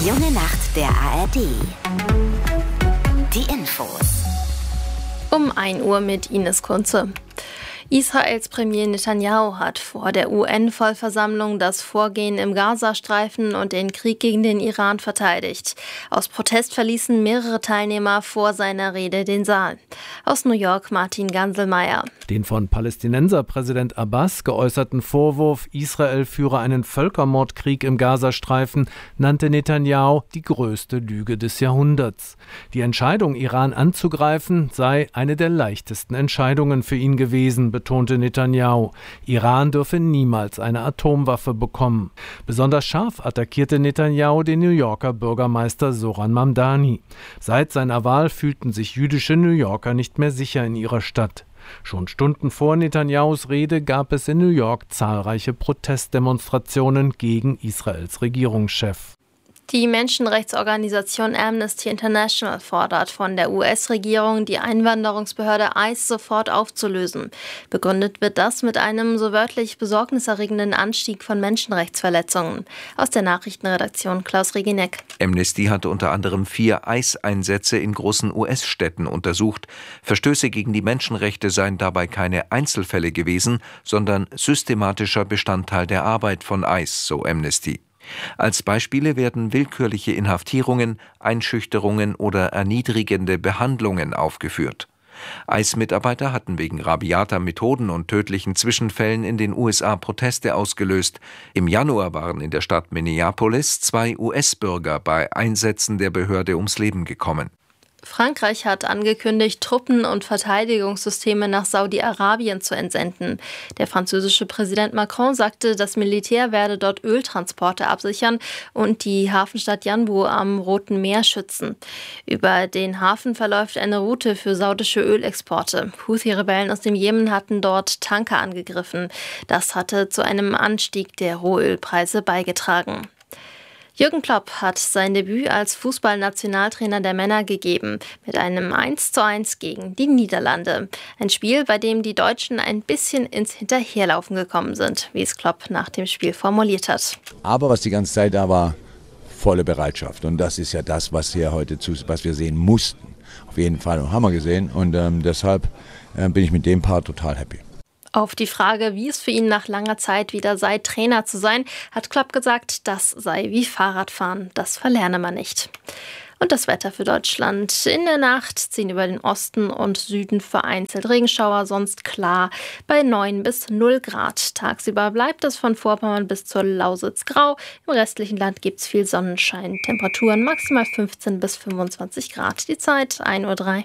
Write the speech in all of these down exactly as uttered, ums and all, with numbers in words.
Die junge Nacht der A R D. Die Infos. Um ein Uhr mit Ines Kunze. Israels Premier Netanyahu hat vor der U N-Vollversammlung das Vorgehen im Gazastreifen und den Krieg gegen den Iran verteidigt. Aus Protest verließen mehrere Teilnehmer vor seiner Rede den Saal. Aus New York Martin Ganselmeier. Den von Palästinenserpräsident Abbas geäußerten Vorwurf, Israel führe einen Völkermordkrieg im Gazastreifen, nannte Netanyahu die größte Lüge des Jahrhunderts. Die Entscheidung, Iran anzugreifen, sei eine der leichtesten Entscheidungen für ihn gewesen, betonte Netanyahu. Iran dürfe niemals eine Atomwaffe bekommen. Besonders scharf attackierte Netanyahu den New Yorker Bürgermeister Zohran Mamdani. Seit seiner Wahl fühlten sich jüdische New Yorker nicht mehr sicher in ihrer Stadt. Schon Stunden vor Netanyahus Rede gab es in New York zahlreiche Protestdemonstrationen gegen Israels Regierungschef. Die Menschenrechtsorganisation Amnesty International fordert von der U S-Regierung, die Einwanderungsbehörde ICE sofort aufzulösen. Begründet wird das mit einem so wörtlich besorgniserregenden Anstieg von Menschenrechtsverletzungen. Aus der Nachrichtenredaktion Klaus Regineck. Amnesty hatte unter anderem vier ICE-Einsätze in großen U S-Städten untersucht. Verstöße gegen die Menschenrechte seien dabei keine Einzelfälle gewesen, sondern systematischer Bestandteil der Arbeit von ICE, so Amnesty. Als Beispiele werden willkürliche Inhaftierungen, Einschüchterungen oder erniedrigende Behandlungen aufgeführt. ICE-Mitarbeiter hatten wegen rabiater Methoden und tödlichen Zwischenfällen in den U S A Proteste ausgelöst. Im Januar waren in der Stadt Minneapolis zwei U S-Bürger bei Einsätzen der Behörde ums Leben gekommen. Frankreich hat angekündigt, Truppen und Verteidigungssysteme nach Saudi-Arabien zu entsenden. Der französische Präsident Macron sagte, das Militär werde dort Öltransporte absichern und die Hafenstadt Yanbu am Roten Meer schützen. Über den Hafen verläuft eine Route für saudische Ölexporte. Houthi-Rebellen aus dem Jemen hatten dort Tanker angegriffen. Das hatte zu einem Anstieg der Rohölpreise beigetragen. Jürgen Klopp hat sein Debüt als Fußballnationaltrainer der Männer gegeben, mit einem eins zu eins gegen die Niederlande. Ein Spiel, bei dem die Deutschen ein bisschen ins Hinterherlaufen gekommen sind, wie es Klopp nach dem Spiel formuliert hat. Aber was die ganze Zeit da war, volle Bereitschaft. Und das ist ja das, was wir heute zu, was wir sehen mussten. Auf jeden Fall haben wir gesehen. Und ähm, deshalb äh, bin ich mit dem Part total happy. Auf die Frage, wie es für ihn nach langer Zeit wieder sei, Trainer zu sein, hat Klopp gesagt, das sei wie Fahrradfahren, das verlerne man nicht. Und das Wetter für Deutschland. In der Nacht ziehen über den Osten und Süden vereinzelt Regenschauer, sonst klar bei neun bis null Grad. Tagsüber bleibt es von Vorpommern bis zur Lausitz grau. Im restlichen Land gibt es viel Sonnenschein. Temperaturen maximal fünfzehn bis fünfundzwanzig Grad. Die Zeit ein Uhr drei.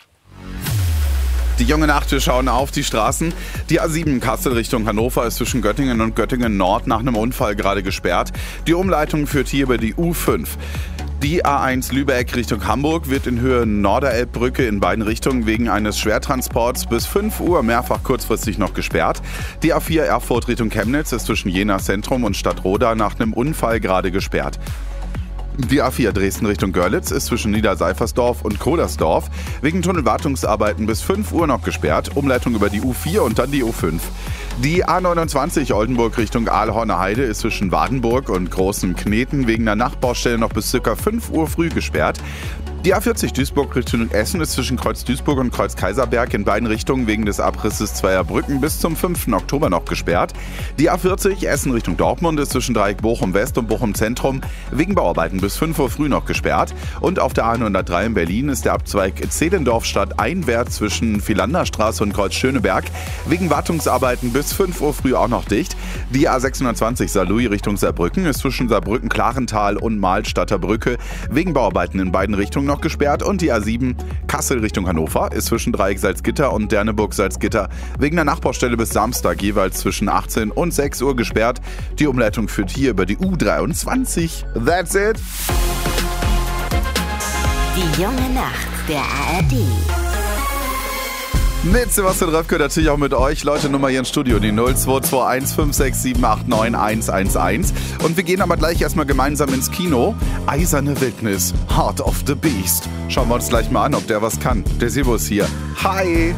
Die junge Nacht, wir schauen auf die Straßen. Die A sieben Kassel Richtung Hannover ist zwischen Göttingen und Göttingen Nord nach einem Unfall gerade gesperrt. Die Umleitung führt hier über die U fünf. Die A eins Lübeck Richtung Hamburg wird in Höhe Norderelbbrücke in beiden Richtungen wegen eines Schwertransports bis fünf Uhr mehrfach kurzfristig noch gesperrt. Die A vier Erfurt Richtung Chemnitz ist zwischen Jena Zentrum und Stadtroda nach einem Unfall gerade gesperrt. Die A vier Dresden Richtung Görlitz ist zwischen Niederseifersdorf und Kodersdorf wegen Tunnelwartungsarbeiten bis fünf Uhr noch gesperrt. Umleitung über die U vier und dann die U fünf. Die A neunundzwanzig Oldenburg Richtung Aalhorner Heide ist zwischen Wadenburg und Großen Kneten wegen einer Nachtbaustelle noch bis ca. fünf Uhr früh gesperrt. Die A vierzig Duisburg Richtung Essen ist zwischen Kreuz Duisburg und Kreuz Kaiserberg in beiden Richtungen wegen des Abrisses zweier Brücken bis zum fünften Oktober noch gesperrt. Die A vierzig Essen Richtung Dortmund ist zwischen Dreieck Bochum West und Bochum Zentrum wegen Bauarbeiten bis fünf Uhr früh noch gesperrt. Und auf der A hundertdrei in Berlin ist der Abzweig Zehlendorf stadteinwärts zwischen Philanderstraße und Kreuz Schöneberg wegen Wartungsarbeiten bis fünf Uhr früh auch noch dicht. Die A sechshundertzwanzig Saarlouis Richtung Saarbrücken ist zwischen Saarbrücken-Klarental und Mahlstadter Brücke wegen Bauarbeiten in beiden Richtungen noch gesperrt. Und die A sieben Kassel Richtung Hannover ist zwischen Dreieck Salzgitter und Derneburg Salzgitter wegen der Nachbaustelle bis Samstag jeweils zwischen achtzehn und sechs Uhr gesperrt. Die Umleitung führt hier über die U dreiundzwanzig. That's it. Die junge Nacht der A R D. Mit Sebastian Röpke, natürlich auch mit euch. Leute, Nummer hier ins Studio, die null zwei zwei eins fünf sechs sieben acht neun eins eins eins. Und wir gehen aber gleich erstmal gemeinsam ins Kino. Eiserne Wildnis, Heart of the Beast. Schauen wir uns gleich mal an, ob der was kann. Der Sebo ist hier. Hi!